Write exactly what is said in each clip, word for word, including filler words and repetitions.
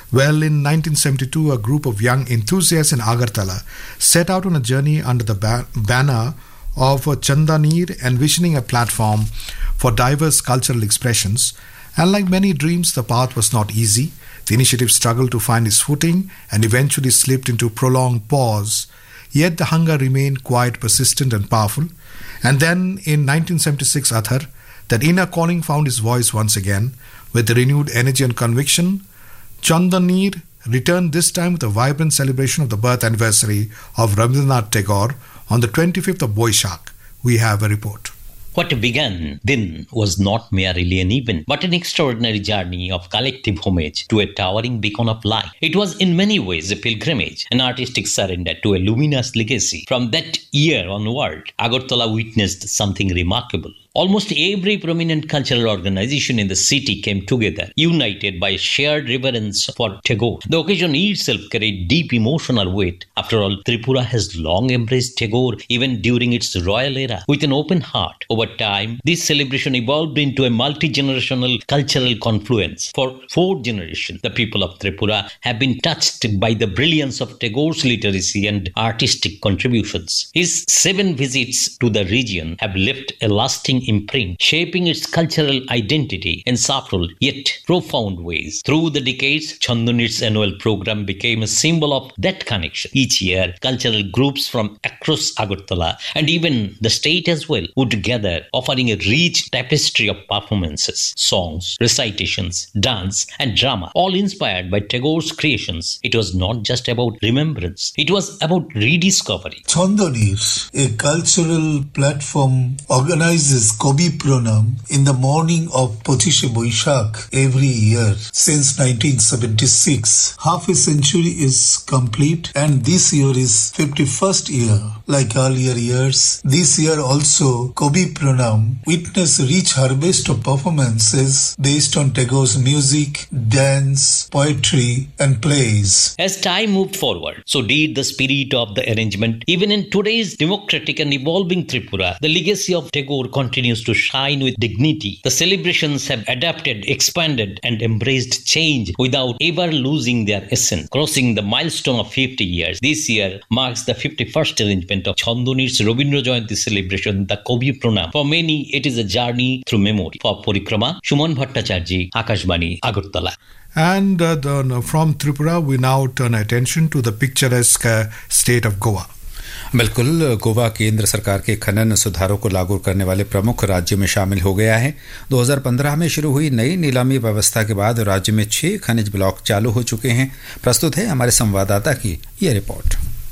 Well, in nineteen seventy-two, a group of young enthusiasts in Agartala set out on a journey under the ba- banner of Chandanir, envisioning a platform for diverse cultural expressions. And like many dreams, the path was not easy. The initiative struggled to find its footing and eventually slipped into prolonged pause. Yet the hunger remained quite persistent and powerful. And then in nineteen seventy-six, Athar, that inner calling found its voice once again. With renewed energy and conviction, Chandanir returned this time with a vibrant celebration of the birth anniversary of Rabindranath Tagore on the twenty-fifth of Boishakh. We have a report. What began then was not merely an event, but an extraordinary journey of collective homage to a towering beacon of light. It was in many ways a pilgrimage, an artistic surrender to a luminous legacy. From that year onward, Agartala witnessed something remarkable. Almost every prominent cultural organization in the city came together, united by a shared reverence for Tagore. The occasion itself carried deep emotional weight. After all, Tripura has long embraced Tagore even during its royal era with an open heart. Over time, this celebration evolved into a multi-generational cultural confluence. For four generations, the people of Tripura have been touched by the brilliance of Tagore's literacy and artistic contributions. His seven visits to the region have left a lasting imprint, shaping its cultural identity in subtle yet profound ways. Through the decades, Chandanir's annual program became a symbol of that connection. Each year, cultural groups from across Agartala and even the state as well would gather, offering a rich tapestry of performances, songs, recitations, dance, and drama, all inspired by Tagore's creations. It was not just about remembrance, it was about rediscovery. Chandanir, a cultural platform, organizes Kavi Pranam in the morning of Pochishe Boishakh every year since nineteen seventy-six. Half a century is complete and this year is fifty-first year. Like earlier years, this year also Kavi Pranam witnessed a rich harvest of performances based on Tagore's music, dance, poetry and plays. As time moved forward, so did the spirit of the arrangement. Even in today's democratic and evolving Tripura, the legacy of Tagore continues to shine with dignity. The celebrations have adapted, expanded and embraced change without ever losing their essence. Crossing the milestone of fifty years, this year marks the fifty-first arrangement of Chandanir's Rabindra Jayanti celebration, the Kavi Pranam. For many, it is a journey through memory. For Parikrama, Suman Bhattacharjee, Akashvani, Agartala. And uh, the, from Tripura, we now turn attention to the picturesque uh, state of Goa. बिल्कुल, गोवा केंद्र सरकार के खनन सुधारों को लागू करने वाले प्रमुख राज्यों में शामिल हो गया है। दो हज़ार पंद्रह में शुरू हुई नई नीलामी व्यवस्था के बाद राज्य में छह खनिज ब्लॉक चालू हो चुके हैं। प्रस्तुत है हमारे संवाददाता की यह रिपोर्ट।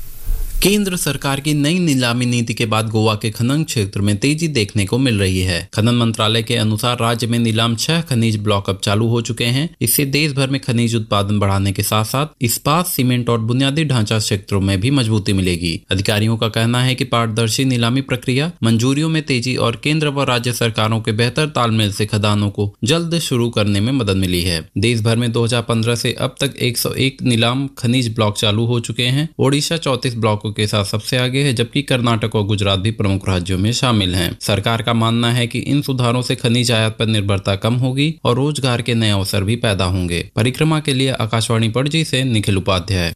केंद्र सरकार की नई नीलामी नीति के बाद गोवा के खनन क्षेत्र में तेजी देखने को मिल रही है। खनन मंत्रालय के अनुसार राज्य में नीलाम छह खनिज ब्लॉक अब चालू हो चुके हैं। इससे देश भर में खनिज उत्पादन बढ़ाने के साथ साथ इस्पात, सीमेंट और बुनियादी ढांचा क्षेत्रों में भी मजबूती मिलेगी। अधिकारियों का कहना है कि पारदर्शी नीलामी प्रक्रिया, मंजूरियों में तेजी और केंद्र व राज्य सरकारों के बेहतर तालमेल से खदानों को जल्द शुरू करने में मदद मिली है। देश भर में दो हज़ार पंद्रह से अब तक एक सौ एक नीलाम खनिज ब्लॉक चालू हो चुके हैं। ओडिशा चौंतीस ब्लॉक के साथ सबसे आगे है, जबकि कर्नाटक और गुजरात भी प्रमुख राज्यों में शामिल हैं। सरकार का मानना है कि इन सुधारों से खनिज आयात पर निर्भरता कम होगी और रोजगार के नए अवसर भी पैदा होंगे। परिक्रमा के लिए आकाशवाणी पणजी से निखिल उपाध्याय।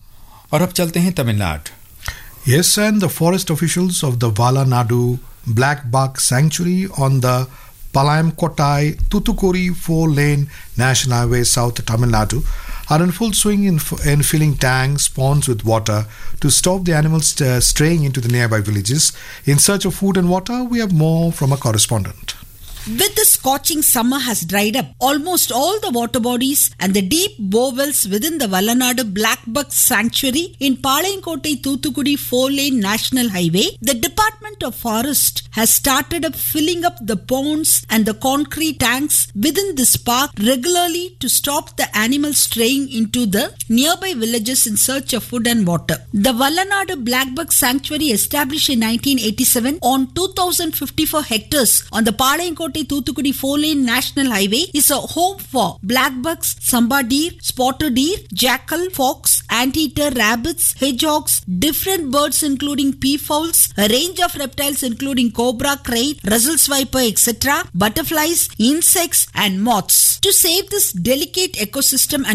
और अब चलते हैं Tamil Nadu. Yes, and the forest officials of the Valanadu Black Buck Sanctuary on the Palayamkottai Thoothukudi four-lane National Highway South Tamil Nadu are in full swing in, in filling tanks, ponds with water to stop the animals uh, straying into the nearby villages. In search of food and water, we have more from a correspondent. With the scorching summer has dried up almost all the water bodies and the deep bowels within the Valanadu Black Buck Sanctuary in Palayamkottai Thoothukudi four-lane National Highway, the Department of Forest has started up filling up the ponds and the concrete tanks within this park regularly to stop the animals straying into the nearby villages in search of food and water. The Valanadu Black Buck Sanctuary, established in nineteen eighty-seven on two thousand fifty-four hectares on the Palayamkottai Thoothukudi four-lane National Highway, is a home for black bucks, samba deer, spotted deer, jackal, fox, anteater, rabbits, hedgehogs, different birds including peafowls, a range of reptiles including cobra, crane, Russell's viper, et cetera, butterflies, insects and moths. To save this delicate ecosystem and quench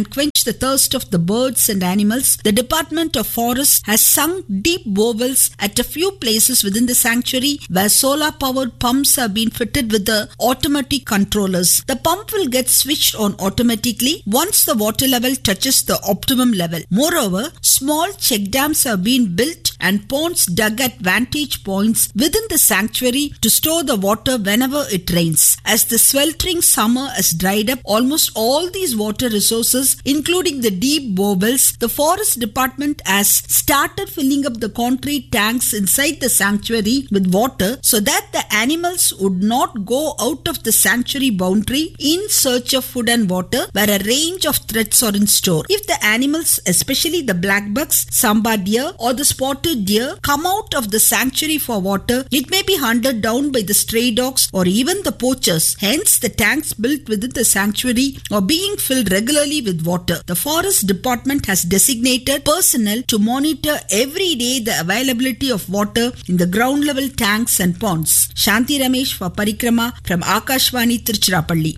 the thirst of the birds and animals, the Department of Forests has sunk deep bowels at a few places within the sanctuary where solar-powered pumps have been fitted with the automatic controllers. The pump will get switched on automatically once the water level touches the optimum level. Moreover, small check dams have been built and ponds dug at vantage points within the sanctuary to store the water whenever it rains. As the sweltering summer has dried up almost all these water resources, including the deep bowels, the Forest Department has started filling up the concrete tanks inside the sanctuary with water so that the animals would not go out of the sanctuary boundary in search of food and water where a range of threats are in store. If the animals, especially the black bucks, samba deer or the spotted deer, come out of the sanctuary for water, it may be hunted down by the stray dogs or even the poachers. Hence, the tanks built within the sanctuary are being filled regularly with water. The Forest Department has designated personnel to monitor every day the availability of water in the ground level tanks and ponds. Shanti Ramesh for Parikrama from Akashvani, Tiruchirappalli.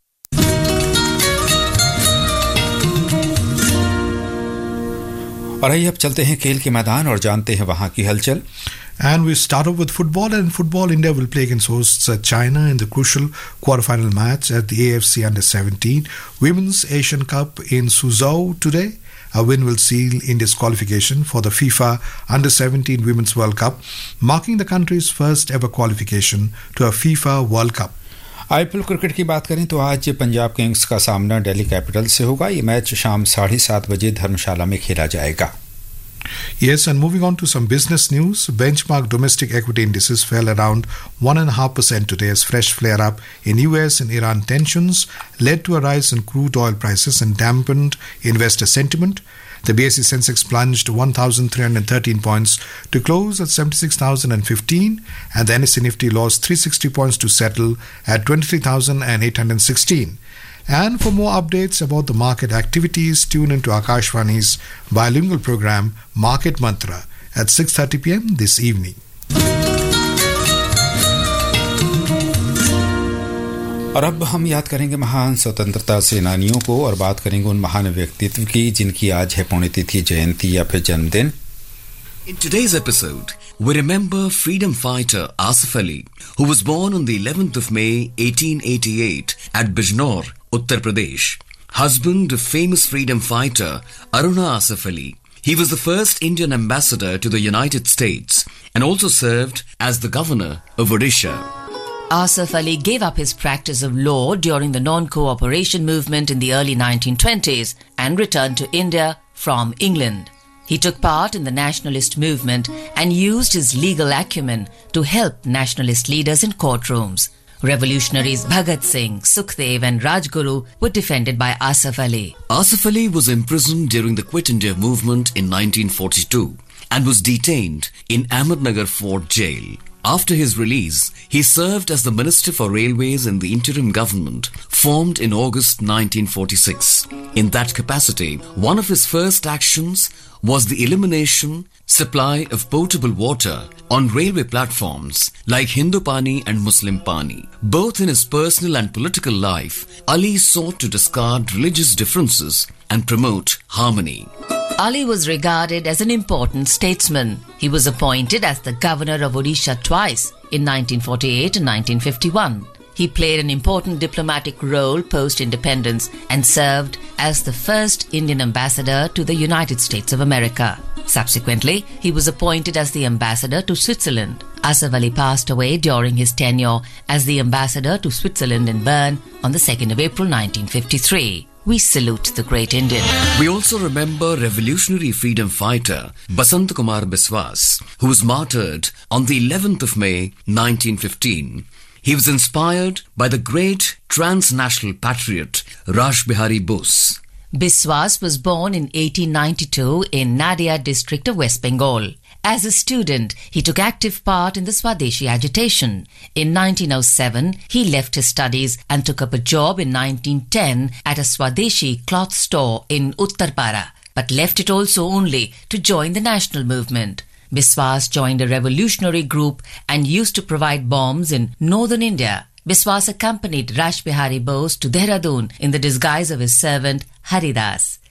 और आइए अब चलते हैं खेल के मैदान और जानते हैं वहां की हलचल. And we start off with football. And in football, India will play against hosts China in the crucial quarterfinal match at the A F C Under seventeen Women's Asian Cup in Suzhou today. A win will seal India's qualification for the FIFA Under seventeen Women's World Cup, marking the country's first ever qualification to a FIFA World Cup. IPL cricket की बात करें तो आज Punjab Kings का सामना Delhi Capitals से होगा. ये मैच शाम साढ़े सात बजे धर्मशाला में खेला जाएगा. Yes, and moving on to some business news, benchmark domestic equity indices fell around one point five percent today as fresh flare-up in U S and Iran tensions led to a rise in crude oil prices and dampened investor sentiment. The B S E Sensex plunged one thousand three hundred thirteen points to close at seventy-six thousand fifteen, and the N S E Nifty lost three hundred sixty points to settle at twenty-three thousand eight hundred sixteen. And for more updates about the market activities, tune into Akashvani's bilingual program Market Mantra at six thirty p.m. this evening. और अब हम याद करेंगे महान स्वतंत्रता सेनानियों को और बात करेंगे उन महान व्यक्तित्व की जिनकी आज है पुण्यतिथि, जयंती या फिर जन्मदिन. In today's episode, we remember freedom fighter Asif Ali, who was born on the eleventh of May eighteen eighty-eight at Bijnor, Uttar Pradesh, husband of famous freedom fighter Aruna Asif Ali. He was the first Indian ambassador to the United States and also served as the governor of Odisha. Asif Ali gave up his practice of law during the non-cooperation movement in the early nineteen twenties and returned to India from England. He took part in the nationalist movement and used his legal acumen to help nationalist leaders in courtrooms. Revolutionaries Bhagat Singh, Sukhdev and Rajguru were defended by Asif Ali. Asif Ali was imprisoned during the Quit India movement in nineteen forty-two and was detained in Ahmednagar Fort Jail. After his release, he served as the Minister for Railways in the interim government formed in August nineteen forty-six. In that capacity, one of his first actions was the elimination supply of potable water on railway platforms like Hindu Pani and Muslim Pani. Both in his personal and political life, Ali sought to discard religious differences and promote harmony. Ali was regarded as an important statesman. He was appointed as the governor of Odisha twice, in nineteen forty-eight and nineteen fifty-one. He played an important diplomatic role post-independence and served as the first Indian ambassador to the United States of America. Subsequently, he was appointed as the ambassador to Switzerland. Asif Ali passed away during his tenure as the ambassador to Switzerland in Bern on the second of April nineteen fifty-three. We salute the great Indian. We also remember revolutionary freedom fighter Basant Kumar Biswas, who was martyred on the eleventh of May nineteen fifteen. He was inspired by the great transnational patriot Rash Bihari Bose. Biswas was born in eighteen ninety-two in Nadia district of West Bengal. As a student, he took active part in the Swadeshi agitation. In nineteen oh seven, he left his studies and took up a job in nineteen ten at a Swadeshi cloth store in Uttarpara, but left it also only to join the national movement. Biswas joined a revolutionary group and used to provide bombs in northern India. Biswas accompanied Rash Bihari Bose to Dehradun in the disguise of his servant Haridas.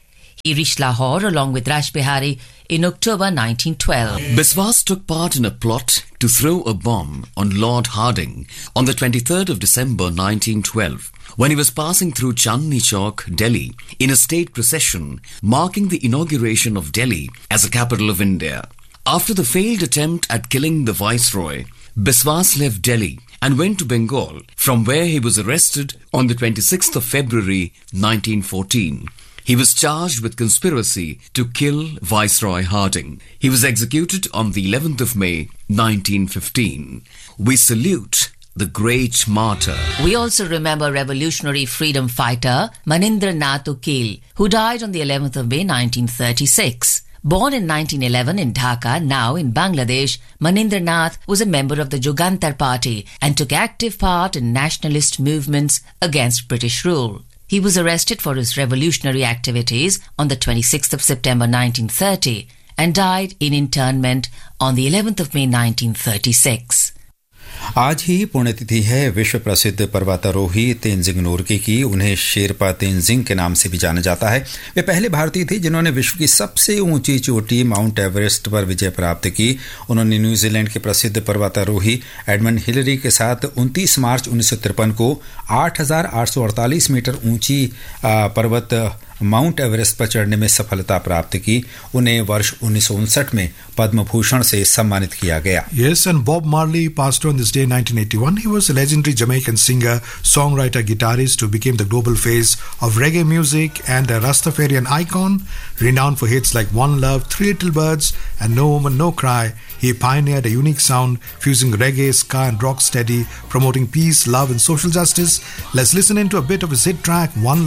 He reached Lahore along with Rash Bihari in October nineteen twelve. Biswas took part in a plot to throw a bomb on Lord Hardinge on the twenty-third of December nineteen twelve when he was passing through Chandni Chowk, Delhi, in a state procession marking the inauguration of Delhi as a capital of India. After the failed attempt at killing the Viceroy, Biswas left Delhi and went to Bengal, from where he was arrested on the twenty-sixth of February nineteen fourteen. He was charged with conspiracy to kill Viceroy Hardinge. He was executed on the eleventh of May nineteen fifteen. We salute the great martyr. We also remember revolutionary freedom fighter Maninder Nath Ukil, who died on the eleventh of May nineteen thirty-six. Born in nineteen eleven in Dhaka, now in Bangladesh, Maninder Nath was a member of the Jugantar Party and took active part in nationalist movements against British rule. He was arrested for his revolutionary activities on the twenty-sixth of September nineteen thirty and died in internment on the eleventh of May nineteen thirty-six. आज ही पुण्यतिथि है विश्व प्रसिद्ध पर्वतारोही तेंजिंग नोर्गे की। उन्हें शेरपा तेंजिंग के नाम से भी जाना जाता है। वे पहले भारतीय थे जिन्होंने विश्व की सबसे ऊंची चोटी माउंट एवरेस्ट पर विजय प्राप्त की। उन्होंने न्यूजीलैंड के प्रसिद्ध पर्वतारोही एडमंड हिलरी के साथ उनतीस मार्च उन्नीस सौ तिरपन को आठ हजार आठ सौ अड़तालीस मीटर ऊंची पर्वत माउंट एवरेस्ट पर चढ़ने में सफलता प्राप्त की। उन्हें वर्ष उन्नीस सौ उनसठ में पद्म भूषण से सम्मानित किया गया। Yes, and Bob Marley passed on this day in nineteen eighty-one. He was a legendary Jamaican singer, songwriter, guitarist who became the global face of reggae music and a Rastafarian icon, renowned for hits like One Love, Three Little Birds, and No Woman No Cry. He pioneered a unique sound fusing reggae, ska, and rock steady, promoting peace, love, and social justice. Let's listen into a bit of his hit track, One Love.